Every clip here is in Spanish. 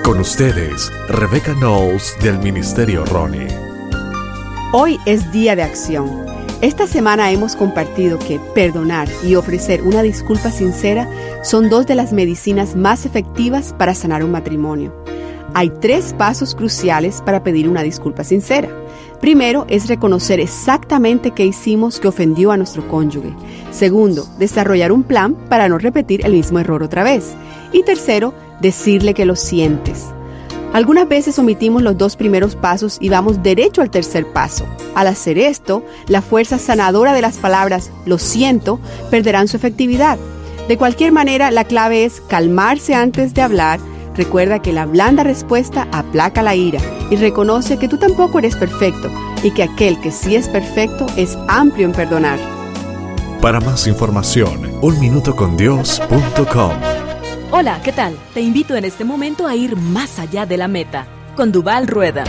Con ustedes, Rebecca Knowles del Ministerio Ronnie. Hoy es Día de Acción. Esta semana hemos compartido que perdonar y ofrecer una disculpa sincera son dos de las medicinas más efectivas para sanar un matrimonio. Hay 3 pasos cruciales para pedir una disculpa sincera. Primero es reconocer exactamente qué hicimos que ofendió a nuestro cónyuge. Segundo, desarrollar un plan para no repetir el mismo error otra vez. Y tercero, decirle que lo sientes. Algunas veces omitimos los 2 primeros pasos y vamos derecho al tercer paso. Al hacer esto, la fuerza sanadora de las palabras "lo siento" perderán su efectividad. De cualquier manera, la clave es calmarse antes de hablar. Recuerda que la blanda respuesta aplaca la ira y reconoce que tú tampoco eres perfecto y que aquel que sí es perfecto es amplio en perdonar. Para más información, unminutocondios.com. Hola, ¿qué tal? Te invito en este momento a ir más allá de la meta, con Duval Rueda.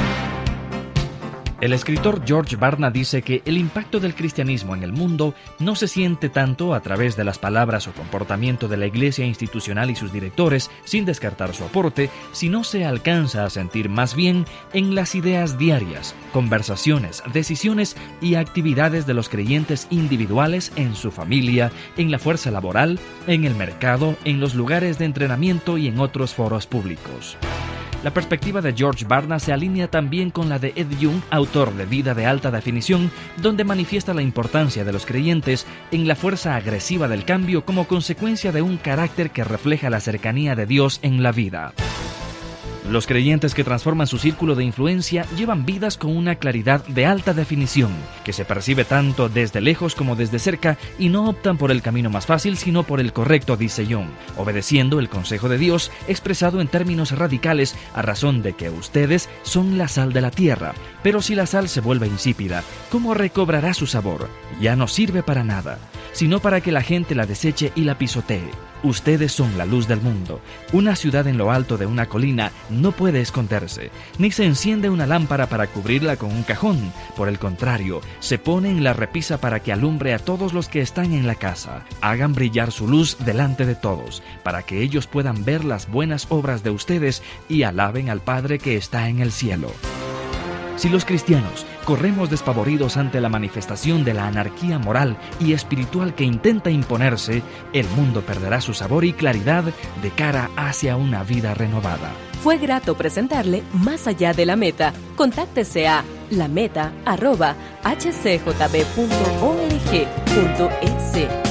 El escritor George Barna dice que el impacto del cristianismo en el mundo no se siente tanto a través de las palabras o comportamiento de la iglesia institucional y sus directores, sin descartar su aporte, sino se alcanza a sentir más bien en las ideas diarias, conversaciones, decisiones y actividades de los creyentes individuales en su familia, en la fuerza laboral, en el mercado, en los lugares de entrenamiento y en otros foros públicos. La perspectiva de George Barna se alinea también con la de Ed Young, autor de Vida de Alta Definición, donde manifiesta la importancia de los creyentes en la fuerza agresiva del cambio como consecuencia de un carácter que refleja la cercanía de Dios en la vida. Los creyentes que transforman su círculo de influencia llevan vidas con una claridad de alta definición, que se percibe tanto desde lejos como desde cerca, y no optan por el camino más fácil, sino por el correcto, dice Young, obedeciendo el consejo de Dios expresado en términos radicales a razón de que ustedes son la sal de la tierra. Pero si la sal se vuelve insípida, ¿cómo recobrará su sabor? Ya no sirve para nada, sino para que la gente la deseche y la pisotee. Ustedes son la luz del mundo. Una ciudad en lo alto de una colina no puede esconderse, ni se enciende una lámpara para cubrirla con un cajón. Por el contrario, se pone en la repisa para que alumbre a todos los que están en la casa. Hagan brillar su luz delante de todos, para que ellos puedan ver las buenas obras de ustedes y alaben al Padre que está en el cielo. Si los cristianos corremos despavoridos ante la manifestación de la anarquía moral y espiritual que intenta imponerse, el mundo perderá su sabor y claridad de cara hacia una vida renovada. Fue grato presentarle Más allá de la meta. Contáctese a lameta@hcjb.org.es.